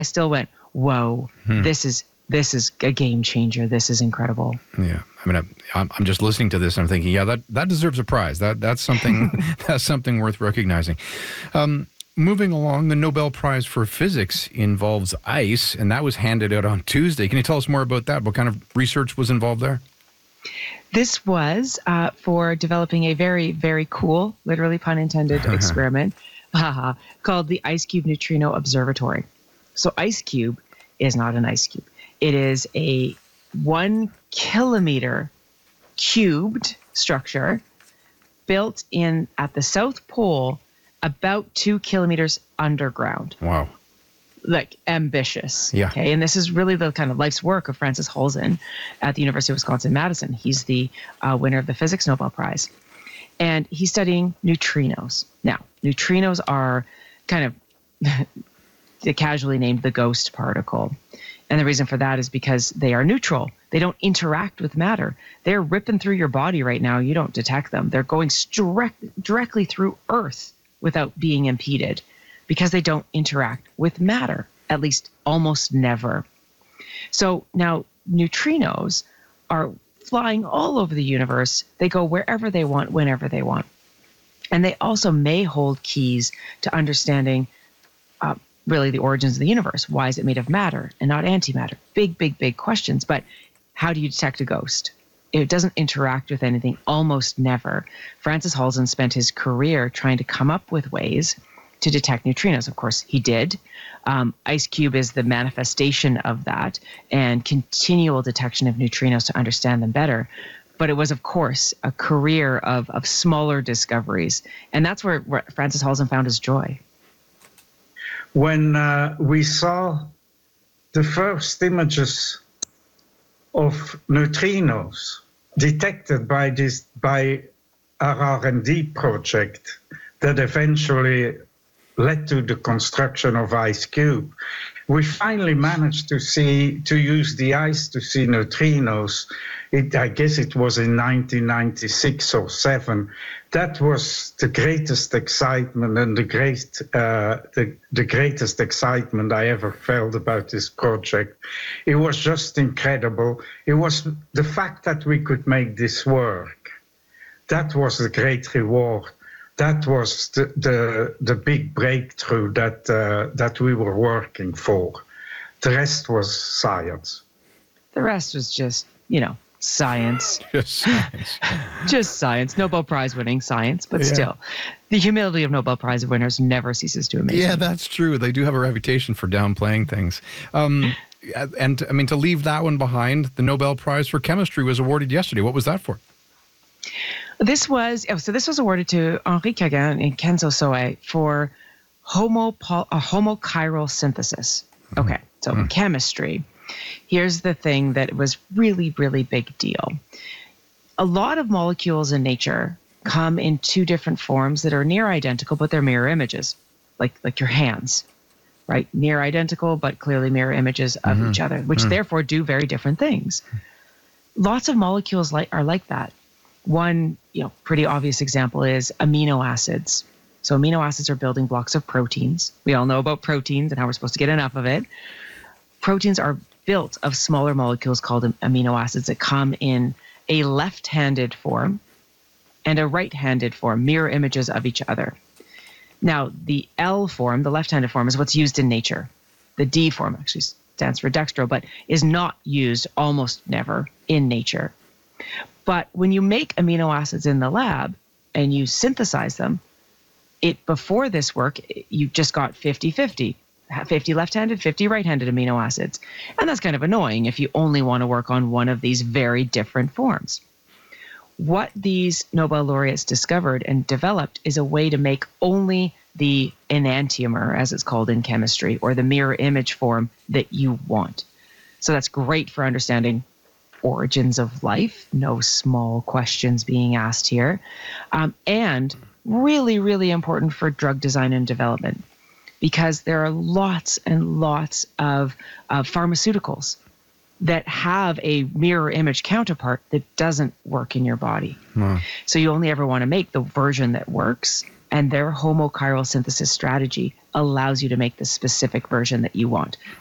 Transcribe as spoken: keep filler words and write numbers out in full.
I still went, whoa, hmm. this is this is a game changer. This is incredible. Yeah, I mean, I'm I'm just listening to this and I'm thinking, yeah, that that deserves a prize. That that's something that's something worth recognizing. Um, moving along, the Nobel Prize for Physics involves ice, and that was handed out on Tuesday. Can you tell us more about that? What kind of research was involved there? This was uh, for developing a very, very cool, literally pun intended, experiment uh, called the IceCube Neutrino Observatory. So IceCube is not an ice cube. It is a one kilometer cubed structure built in at the South Pole, about two kilometers underground. Wow. Like ambitious. Yeah. Okay. And this is really the kind of life's work of Francis Halzen at the University of Wisconsin-Madison. He's the uh, winner of the Physics Nobel Prize. And he's studying neutrinos. Now, neutrinos are kind of casually named the ghost particle. And the reason for that is because they are neutral. They don't interact with matter. They're ripping through your body right now. You don't detect them. They're going direct, directly through Earth without being impeded because they don't interact with matter, at least almost never. So now neutrinos are flying all over the universe. They go wherever they want, whenever they want. And they also may hold keys to understanding uh, really the origins of the universe. Why is it made of matter and not antimatter? Big, big, big questions. But how do you detect a ghost? It doesn't interact with anything, almost never. Francis Halzen spent his career trying to come up with ways to detect neutrinos. Of course, he did. Um, IceCube is the manifestation of that and continual detection of neutrinos to understand them better. But it was, of course, a career of, of smaller discoveries. And that's where, where Francis Halzen found his joy. When uh, we saw the first images of neutrinos detected by this by our R and D project that eventually led to the construction of IceCube, we finally managed to see to use the ice to see neutrinos. It, I guess it was in nineteen ninety-six or seven. That was the greatest excitement and the great uh, the, the greatest excitement I ever felt about this project. It was just incredible. It was the fact that we could make this work. That was the great reward. That was the the, the big breakthrough that uh, that we were working for. The rest was science. The rest was just, you know, science. Just science. Just science. Nobel Prize winning science, but Yeah. still, the humility of Nobel Prize winners never ceases to amaze Yeah, me. that's true. They do have a reputation for downplaying things. Um, and I mean, to leave that one behind, the Nobel Prize for Chemistry was awarded yesterday. What was that for? This was, oh, so this was awarded to Henri Kagan and Kenzo Soe for homo, uh, homochiral synthesis. Okay, so Mm. chemistry. Here's the thing that was really, really big deal. A lot of molecules in nature come in two different forms that are near identical, but they're mirror images, like like your hands, right? Near identical, but clearly mirror images of Mhm. each other, which Mm. therefore do very different things. Lots of molecules like are like that. One, you know, pretty obvious example is amino acids. So amino acids are building blocks of proteins. We all know about proteins and how we're supposed to get enough of it. Proteins are built of smaller molecules called am- amino acids that come in a left-handed form and a right-handed form, mirror images of each other. Now, the L form, the left-handed form, is what's used in nature. The D form actually stands for dextro, but is not used almost never in nature. But when you make amino acids in the lab and you synthesize them, it before this work, you just got fifty-fifty. fifty left-handed, fifty right-handed amino acids. And that's kind of annoying if you only want to work on one of these very different forms. What these Nobel laureates discovered and developed is a way to make only the enantiomer, as it's called in chemistry, or the mirror image form that you want. So that's great for understanding origins of life, no small questions being asked here, um, and really, really important for drug design and development, because there are lots and lots of uh, pharmaceuticals that have a mirror image counterpart that doesn't work in your body. Wow. So you only ever want to make the version that works, And their homochiral synthesis strategy allows you to make the specific version that you want.